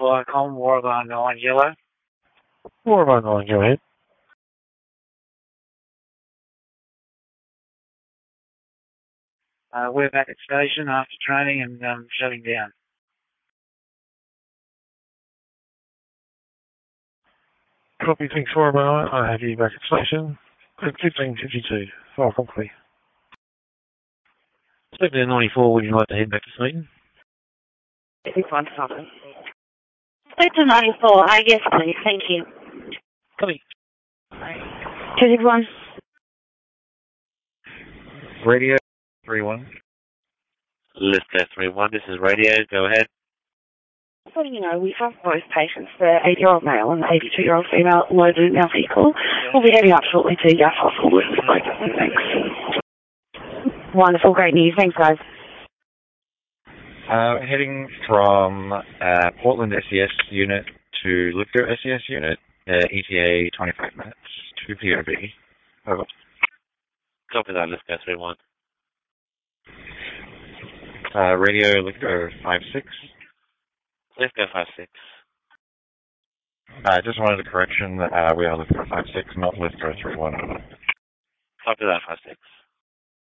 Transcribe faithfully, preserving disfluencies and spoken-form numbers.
Fly Com, Warrior nine Yellow. Warrior nine, go ahead. Uh, we're back at station after training and um, shutting down. Copy, thanks for a moment. I have you back at station. fifteen fifty-two, far from clear. seventeen ninety-four, would you like to head back to Sweden? One something. Sector ninety-four, uh, yes please, thank you. Copy. two six one. Radio three one. Lister three one, this is radio, go ahead. Well, you know, we have both patients, the eighty-year-old male and the eighty-two-year-old female, loaded in our vehicle. We'll be heading up shortly to Gas Hospital with both of them, thanks. Wonderful, great news, thanks guys. Uh, heading from uh, Portland S E S unit to Lithgow S E S unit, uh, E T A twenty-five minutes, two P O B. Over. Copy that, Lister three one. Uh, radio Lithgow five six. Lithgow five six. I uh, just wanted a correction. Uh, we are Lithgow five six, not Lithgow three one. Copy that, five six.